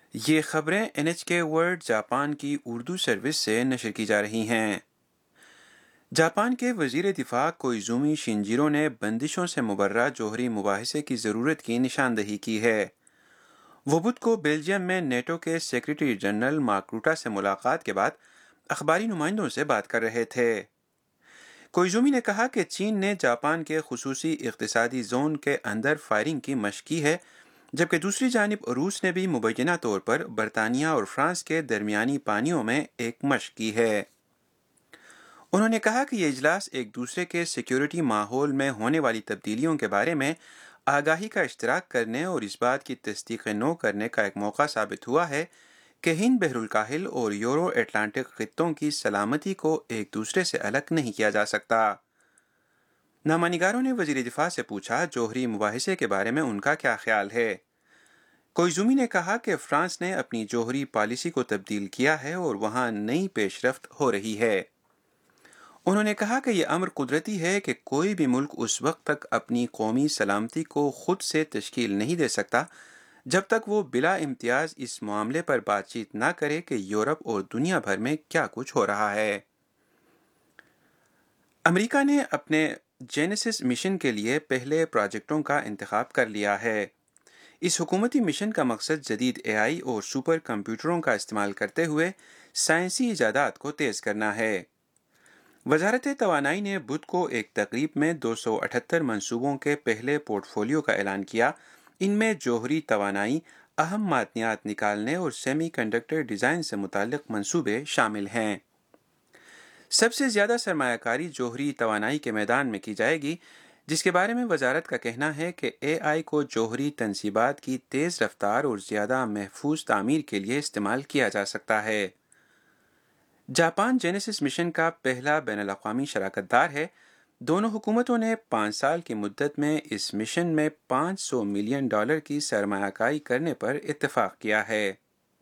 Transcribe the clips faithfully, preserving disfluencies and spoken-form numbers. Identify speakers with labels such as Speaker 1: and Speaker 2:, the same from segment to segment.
Speaker 1: یہ خبریں N H کے ورلڈ جاپان کی اردو سروس سے نشر کی جا رہی ہیں۔ جاپان کے وزیر دفاع کوئزومی شنجیرو نے بندشوں سے مبرہ جوہری مباحثے کی ضرورت کی نشاندہی کی ہے۔ وہ بدھ کو بیلجیم میں نیٹو کے سیکریٹری جنرل مارک روٹا سے ملاقات کے بعد اخباری نمائندوں سے بات کر رہے تھے۔ کوئزومی نے کہا کہ چین نے جاپان کے خصوصی اقتصادی زون کے اندر فائرنگ کی مشق کی ہے، جبکہ دوسری جانب روس نے بھی مبینہ طور پر برطانیہ اور فرانس کے درمیانی پانیوں میں ایک مشق کی ہے۔ انہوں نے کہا کہ یہ اجلاس ایک دوسرے کے سیکیورٹی ماحول میں ہونے والی تبدیلیوں کے بارے میں آگاہی کا اشتراک کرنے اور اس بات کی تصدیق نو کرنے کا ایک موقع ثابت ہوا ہے کہ ہند بحر الکاہل اور یورو اٹلانٹک خطوں کی سلامتی کو ایک دوسرے سے الگ نہیں کیا جا سکتا۔ نامہ نگاروں نے وزیر دفاع سے پوچھا جوہری مباحثے کے بارے میں ان کا کیا خیال ہے۔ کوئزومی نے کہا کہ فرانس نے اپنی جوہری پالیسی کو تبدیل کیا ہے اور وہاں نئی پیش رفت ہو رہی ہے۔ انہوں نے کہا کہ یہ امر قدرتی ہے کہ کوئی بھی ملک اس وقت تک اپنی قومی سلامتی کو خود سے تشکیل نہیں دے سکتا جب تک وہ بلا امتیاز اس معاملے پر بات چیت نہ کرے کہ یورپ اور دنیا بھر میں کیا کچھ ہو رہا ہے۔ امریکہ نے اپنے جینیسس مشن کے لیے پہلے پروجیکٹوں کا انتخاب کر لیا ہے۔ اس حکومتی مشن کا مقصد جدید اے آئی اور سپر کمپیوٹروں کا استعمال کرتے ہوئے سائنسی ایجادات کو تیز کرنا ہے۔ وزارت توانائی نے بدھ کو ایک تقریب میں دو سو اٹھہتر منصوبوں کے پہلے پورٹ فولیو کا اعلان کیا۔ ان میں جوہری توانائی، اہم معدنیات نکالنے اور سیمی کنڈکٹر ڈیزائن سے متعلق منصوبے شامل ہیں۔ سب سے زیادہ سرمایہ کاری جوہری توانائی کے میدان میں کی جائے گی، جس کے بارے میں وزارت کا کہنا ہے کہ اے آئی کو جوہری تنصیبات کی تیز رفتار اور زیادہ محفوظ تعمیر کے لیے استعمال کیا جا سکتا ہے۔ جاپان جینیسس مشن کا پہلا بین الاقوامی شراکت دار ہے۔ دونوں حکومتوں نے پانچ سال کی مدت میں اس مشن میں پانچ سو ملین ڈالر کی سرمایہ کاری کرنے پر اتفاق کیا ہے۔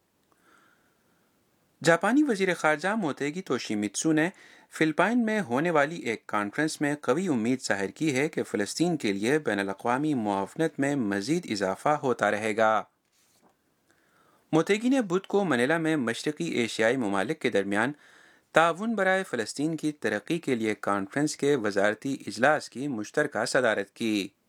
Speaker 1: جاپانی وزیر خارجہ موتیگی توشیمیتسو نے فلپائن میں ہونے والی ایک کانفرنس میں قوی امید ظاہر کی ہے کہ فلسطین کے لیے بین الاقوامی معاونت میں مزید اضافہ ہوتا رہے گا۔ موتیگی نے بدھ کو منیلا میں مشرقی ایشیائی ممالک کے درمیان تعاون برائے فلسطین کی ترقی کے لیے کانفرنس کے وزارتی اجلاس کی مشترکہ صدارت کی۔